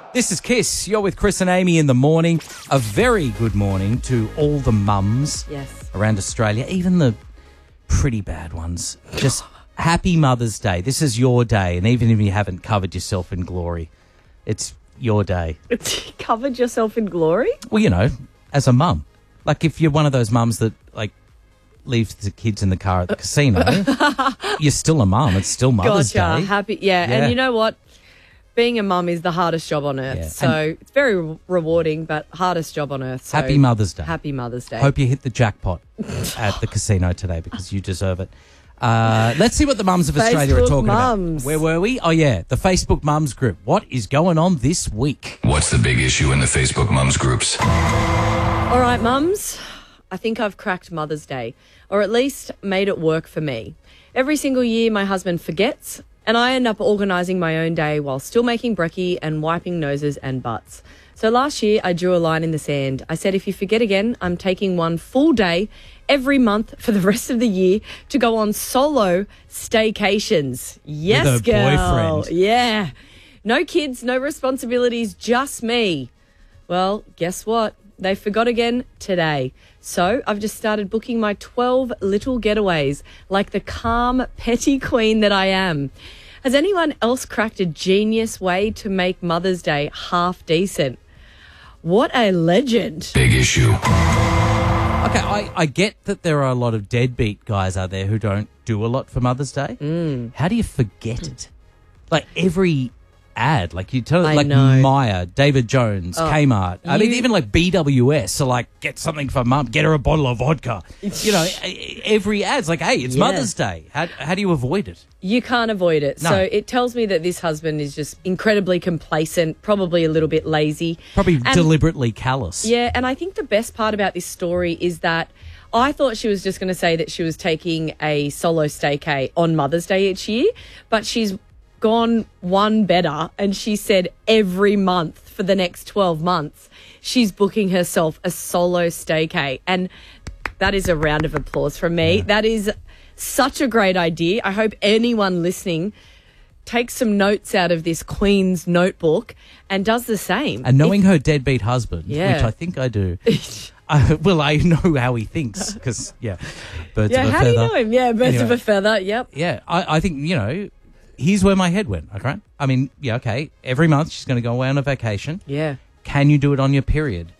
This is Kiss. You're with Chris and Amy in the morning. A very good morning to all the mums around Australia, even the pretty bad ones. Just happy Mother's Day. This is your day, and even if you haven't covered yourself in glory, it's your day. Covered yourself in glory? Well, you know, as a mum. Like if you're one of those mums that, like, leaves the kids in the car at the casino, you're still a mum. It's still Mother's Day. Happy, and you know what? Being a mum is the hardest job on earth. Yeah. So it's very rewarding, but hardest job on earth. So Happy Mother's Day. Happy Mother's Day. Hope you hit the jackpot at the casino today because you deserve it. Let's see what the mums of Australia are talking about. Where were we? Oh, yeah, the Facebook Mums group. What is going on this week? What's the big issue in the Facebook Mums groups? All right, mums, I think I've cracked Mother's Day, or at least made it work for me. Every single year my husband forgets, and I end up organising my own day while still making brekkie and wiping noses and butts. So last year I drew a line in the sand. I said if you forget again, I'm taking one full day every month for the rest of the year to go on solo staycations. Yes, with a girl. boyfriend. Yeah. No kids, no responsibilities, just me. Well, guess what? They forgot again today. So I've just started booking my 12 little getaways like the calm, petty queen that I am. Has anyone else cracked a genius way to make Mother's Day half decent? What a legend. Big issue. Okay, I get that there are a lot of deadbeat guys out there who don't do a lot for Mother's Day. How do you forget it? Like every ad, like you tell it, like Maya, David Jones, Kmart. I mean, even like BWS. So like, get something for mum, get her a bottle of vodka. You know, every ad's like, hey, it's Mother's Day. How do you avoid it? You can't avoid it. No. So it tells me that this husband is just incredibly complacent, probably a little bit lazy. Probably deliberately callous. Yeah, and I think the best part about this story is that I thought she was just going to say that she was taking a solo staycay on Mother's Day each year, but she's gone one better, and she said every month for the next 12 months she's booking herself a solo staycay, and that is a round of applause from me. Yeah. That is such a great idea. I hope anyone listening takes some notes out of this Queen's notebook and does the same. And knowing her deadbeat husband, which I think I do, well, I know how he thinks because, birds of a feather. How do you know him? Yeah, birds of a feather, yep. Yeah, I think, you know, here's where my head went, okay? I mean, okay, every month she's going to go away on a vacation. Yeah. Can you do it on your period?